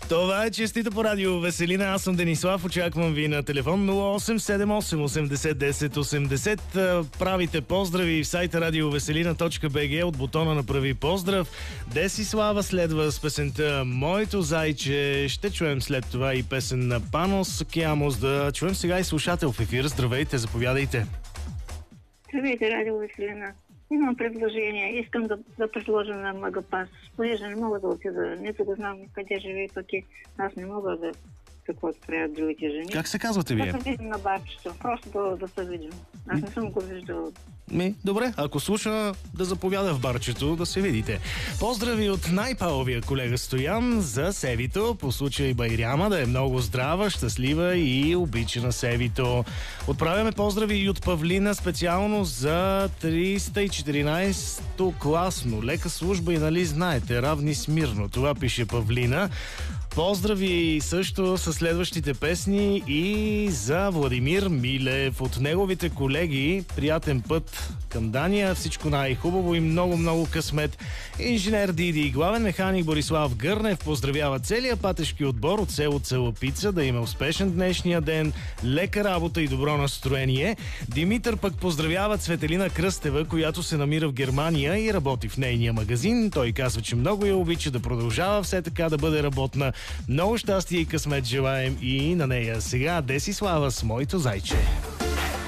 Това е честито по радио Веселина. Аз съм Денислав. Очаквам ви на телефон 0878 80 10 80. Правите поздрави в сайта radiovеселина.bg от бутона Направи поздрав. Десислава следва с песента Моето зайче. Ще чуем след това и песен на Панос Киамос. Да чуем сега и слушател в ефир. Здравейте, заповядайте. Здравейте, радио Веселина. Имам предложение. Искам да предложа на Магапас. Понеже не мога да отида, нито да знам къде живее, пък и аз не мога да каквото правят другите жени. Как се казвате вие? Да се видим на барчето. Просто да се видим. Аз не съм го виждала. Добре, ако слуша, да заповяда в барчето, да се видите. Поздрави от най-паловия колега Стоян за Севито, по случай Байряма, да е много здрава, щастлива и обичана Севито. Отправяме поздрави и от Павлина, специално за 314-то класно. Лека служба и нали знаете, равни смирно. Това пише Павлина. Поздрави също с следващите песни и за Владимир Милев. От неговите колеги приятен път към Дания, всичко най-хубаво и много късмет. Инженер Диди и главен механик Борислав Гърнев поздравява целия патешки отбор от село Целапица, да има успешен днешния ден, лека работа и добро настроение. Димитър пък поздравява Цветелина Кръстева, която се намира в Германия и работи в нейния магазин. Той казва, че много я обича, да продължава все така да бъде работна. Много щастие и късмет желаем и на нея. Сега Десислава с Моето зайче.